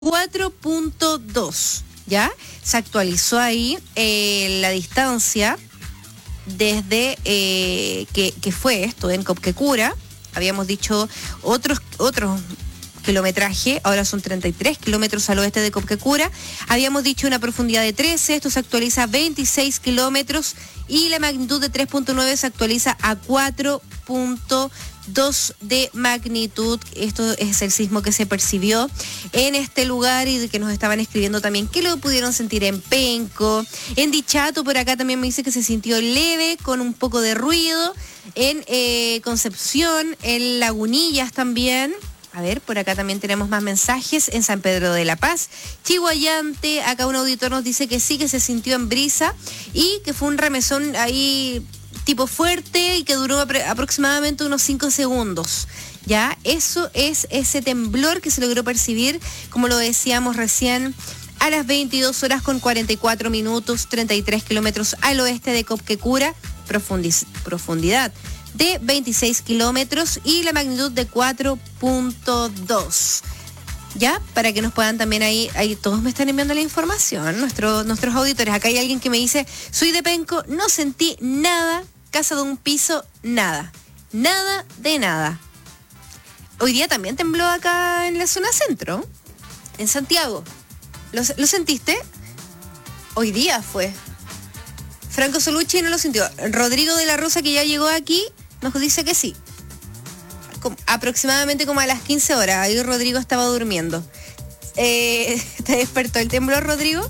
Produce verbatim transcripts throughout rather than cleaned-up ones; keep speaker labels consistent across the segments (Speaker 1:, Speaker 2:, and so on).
Speaker 1: cuatro punto dos, ¿ya? Se actualizó ahí eh, la distancia desde eh, que, que fue esto en Copquecura. Habíamos dicho otros otros kilometraje, ahora son treinta y tres kilómetros al oeste de Copquecura. Habíamos dicho una profundidad de trece, esto se actualiza a veintiséis kilómetros y la magnitud de tres punto nueve se actualiza a cuatro punto dos de magnitud. Esto es el sismo que se percibió en este lugar y de que nos estaban escribiendo también que lo pudieron sentir en Penco, en Dichato. Por acá también me dice que se sintió leve con un poco de ruido en eh, Concepción, en Lagunillas también. A ver, por acá también tenemos más mensajes. En San Pedro de la Paz, Chihuayante, acá un auditor nos dice que sí, que se sintió en brisa y que fue un remesón ahí tipo fuerte y que duró apro- aproximadamente unos cinco segundos. Ya, eso es ese temblor que se logró percibir, como lo decíamos recién, a las veintidós horas con cuarenta y cuatro minutos, treinta y tres kilómetros al oeste de Copquecura, profundiz- profundidad de veintiséis kilómetros y la magnitud de cuatro punto dos. Ya, para que nos puedan también ahí, ahí todos me están enviando la información, nuestro, nuestros auditores. Acá hay alguien que me dice, soy de Penco, no sentí nada, casa de un piso, nada, nada de nada. Hoy día también tembló acá en la zona centro, en Santiago. ¿Lo, lo sentiste? Hoy día fue. Franco Solucci no lo sintió. Rodrigo de la Rosa, que ya llegó aquí, nos dice que sí. Como, aproximadamente como a las quince horas. Ahí Rodrigo estaba durmiendo. Eh, ¿Te despertó el temblor, Rodrigo?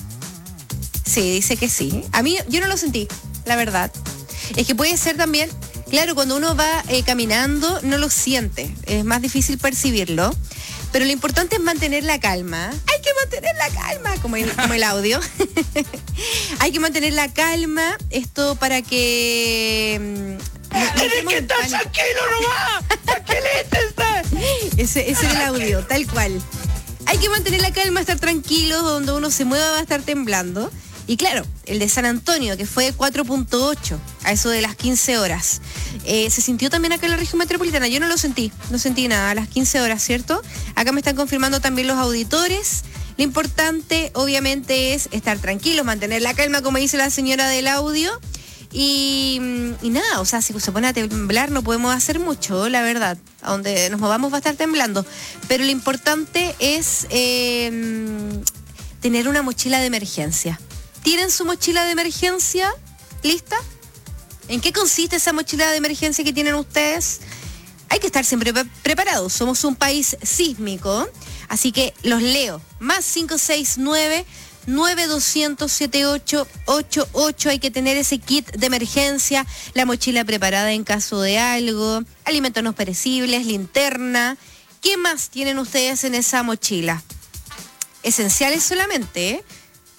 Speaker 1: Sí, dice que sí. A mí, yo no lo sentí, la verdad. Es que puede ser también, claro, cuando uno va eh, caminando, no lo siente. Es más difícil percibirlo. Pero lo importante es mantener la calma. Hay que mantener la calma, como el, como el audio. Hay que mantener la calma. Esto para que...
Speaker 2: ¡Tienes que estar tranquilo nomás! ¡Tranquilita está!
Speaker 1: Ese, ese es el audio, tal cual. Hay que mantener la calma, estar tranquilos, donde uno se mueva va a estar temblando. Y claro, el de San Antonio, que fue cuatro punto ocho, a eso de las quince horas. Eh, se sintió también acá en la región metropolitana. Yo no lo sentí, no sentí nada a las quince horas, ¿cierto? Acá me están confirmando también los auditores. Lo importante, obviamente, es estar tranquilos, mantener la calma, como dice la señora del audio. Y, y nada, o sea, si se pone a temblar no podemos hacer mucho, la verdad. A donde nos movamos va a estar temblando. Pero lo importante es eh, tener una mochila de emergencia. ¿Tienen su mochila de emergencia lista? ¿En qué consiste esa mochila de emergencia que tienen ustedes? Hay que estar siempre pre- preparados. Somos un país sísmico, así que los leo. Más cinco seis nueve, nueve dos cero cero, siete ocho ocho ocho. Hay que tener ese kit de emergencia, la mochila preparada en caso de algo, alimentos no perecibles, linterna. ¿Qué más tienen ustedes en esa mochila? Esenciales solamente, ¿eh?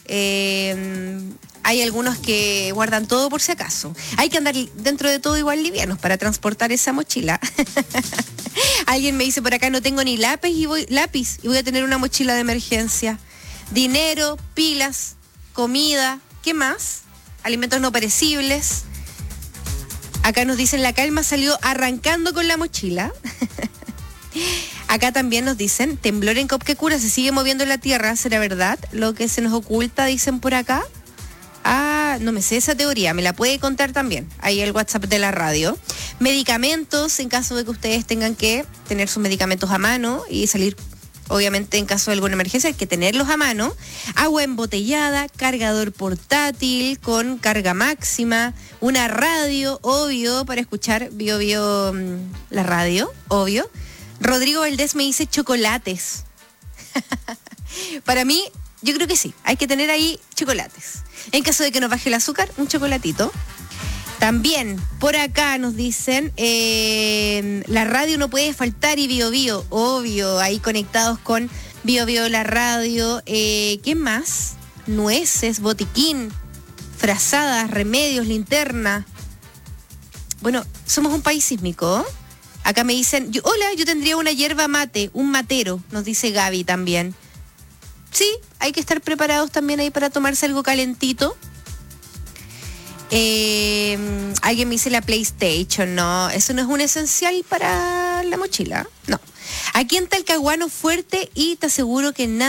Speaker 1: Eh, hay algunos que guardan todo por si acaso. Hay que andar dentro de todo igual livianos para transportar esa mochila. Alguien me dice por acá, no tengo ni lápiz y voy, lápiz y voy a tener una mochila de emergencia. Dinero, pilas, comida, ¿qué más? Alimentos no perecibles. Acá nos dicen, la calma salió arrancando con la mochila. Acá también nos dicen, temblor en Copquecura, se sigue moviendo la tierra, ¿será verdad? Lo que se nos oculta, dicen por acá. Ah, no me sé esa teoría, me la puede contar también, ahí el WhatsApp de la radio. Medicamentos, en caso de que ustedes tengan que tener sus medicamentos a mano y salir, obviamente en caso de alguna emergencia hay que tenerlos a mano. Agua embotellada, cargador portátil con carga máxima, una radio, obvio, para escuchar Bio Bio, la radio, obvio. Rodrigo Valdés me dice chocolates. Para mí, yo creo que sí, hay que tener ahí chocolates. En caso de que nos baje el azúcar, un chocolatito. También, por acá nos dicen, eh, la radio no puede faltar y Bio Bio, obvio, ahí conectados con Bio Bio la radio. Eh, ¿Qué más? Nueces, botiquín, frazadas, remedios, linterna. Bueno, somos un país sísmico, ¿eh? Acá me dicen, yo, hola, yo tendría una hierba mate, un matero, nos dice Gaby también. Sí, hay que estar preparados también ahí para tomarse algo calentito. Eh, alguien me dice la PlayStation, no, eso no es un esencial para en la mochila. No. Aquí en Talcahuano fuerte y te aseguro que nada